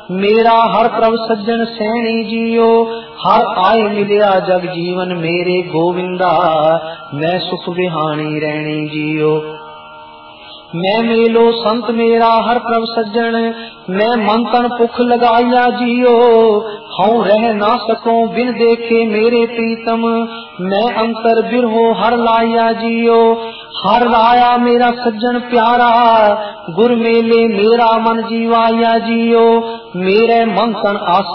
मेरा हर प्रभ सज्जन सैनी जियो, हर आए मिलिया जग जीवन मेरे गोविंदा, मैं सुख बिहानी रहनी जियो। मैं मेलो संत मेरा हर प्रभ सज्जन, मैं मन तन भुख लगाया जियो, हूँ रह ना सकूं बिन देखे मेरे प्रीतम, मैं अंतर बिरहो हर लाया जियो। हर लाया मेरा सज्जन प्यारा, गुर मेले मेरा मन जीवाया जियो, मेरे मन तन आस